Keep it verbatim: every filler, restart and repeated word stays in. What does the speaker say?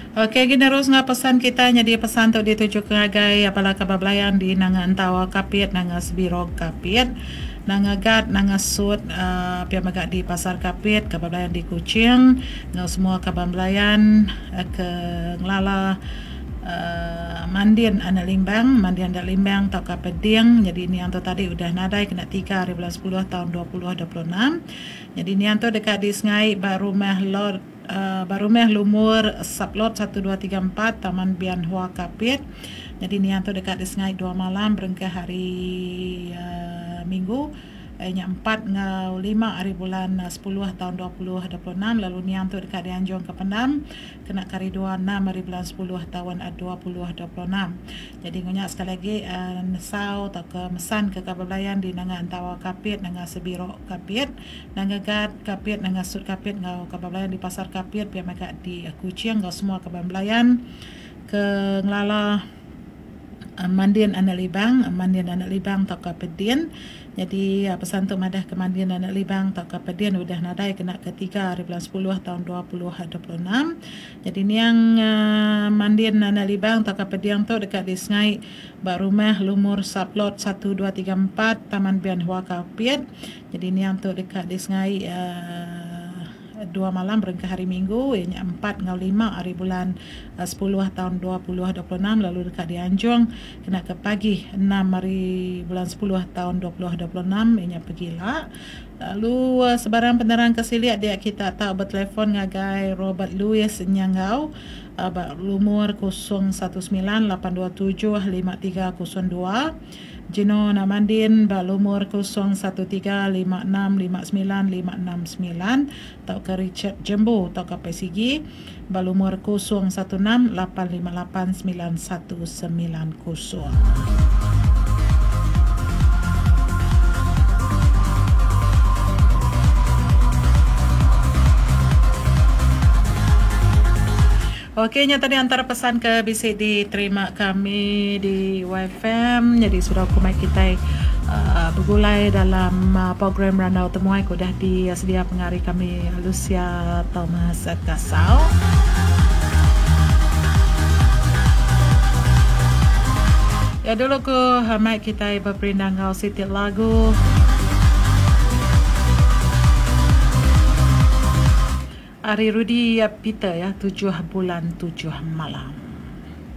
Okey, ginerus nga pesan kita nya di pesan tu dituju ke agai apala kabablayan di nanga antawa kapit nanga sebirog kapit nanga gat nanga sut uh, pia magak di pasar kapit kabablayan di Kuching ngau semua kabablayan uh, ke nglala uh, mandin ana limbang mandin ada limbang tau kapeding. Jadi ni anto tadi udah nadai kena tiga hari bulan sepuluh tahun dua ribu dua puluh enam. Jadi ni anto dekat di Sengai baru meh lor Uh, baru meh lumur saplot satu dua tiga empat Taman Bian Hua Kapit. Jadi ni anto dekat di Sengai dua malam berengke hari uh, Minggu eh, nya empat ngau lima hari bulan uh, sepuluh tahun dua ribu dua puluh enam. Lalu ni anto dekat di Anjong ke Pendam kena kari dua puluh enam hari bulan sepuluh tahun uh, dua ribu dua puluh enam. Jadi ngunyak sekali lagi uh, nesau atau ke mesan ke kabablayan di nanga antawa kapit nanga sebiro kapit nanga gat kapit nanga sut kapit ngau kabablayan di pasar kapit pia maka di uh, Kuching ngau semua kabablayan ke nglala uh, mandin anak libang mandin anak libang tau kapedin. Jadi uh, pesan tu madah ke mandin anak libang tau kapedin udah nadai kena ketiga hari bulan sepuluh tahun dua ribu dua puluh enam. Jadi ni yang uh, mandin anak libang tau kapedin tu dekat di Sengai baru meh lumur saplot satu dua tiga empat Taman Bian Hua Kapit. Jadi ni yang tu dekat di Sengai uh, dua malam berengke hari Minggu ianya empat ngau lima hari bulan uh, sepuluh tahun dua ribu dua puluh enam. Lalu dekat di Anjong kena ke pagi enam hari bulan sepuluh tahun dua ribu dua puluh enam ianya pergilah. Lalu uh, sebarang penerang kesiliat dia kita tahu bertelefon ngagai Robert Lewis nyangau uh, lumur kosong satu sembilan lapan dua tujuh lima tiga kosong dua. Jino Namandin balumur kosong satu tiga lima enam lima sembilan lima enam sembilan. Tau ke Richard Jembo tau ke P S G balumur kosong satu enam lapan lima lapan sembilan satu sembilan kosong. Okey, nya tadi antara pesan ke bisik diterima kami di Y F M. Jadi sudah kumai kita uh, bergulai dalam uh, program Randau Temuai ko dah disedia pengari kami Lucia Thomas Kasau. Ya dulu ko hamai kita berperindang ngau sitit lagu. Ari Rudi Peter ya, tujuh bulan tujuh malam.